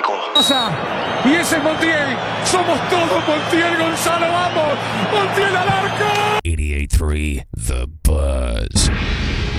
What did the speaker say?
Nico. Y ese es Montiel. Somos todos Montiel, Gonzalo. Vamos. Montiel al arco. 88.3 The